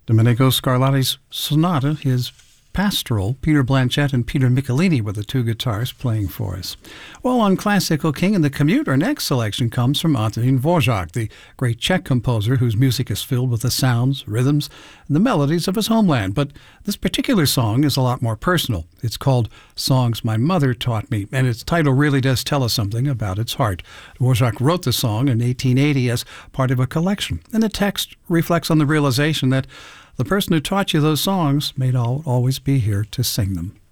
Domenico Scarlatti's sonata, his pastoral. Peter Blanchett and Peter Michelini were the two guitars playing for us. Well, on Classical King and the Commute, our next selection comes from Antonín Dvořák, the great Czech composer whose music is filled with the sounds, rhythms, and the melodies of his homeland. But this particular song is a lot more personal. It's called Songs My Mother Taught Me, and its title really does tell us something about its heart. Dvořák wrote the song in 1880 as part of a collection, and the text reflects on the realization that the person who taught you those songs may not always be here to sing them.